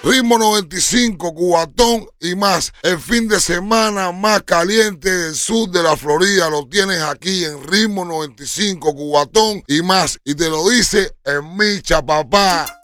Ritmo 95, Cubatón y más. El fin de semana más caliente del sur de la Florida lo tienes aquí en Ritmo 95, Cubatón y más. Y te lo dice en Micha, papá.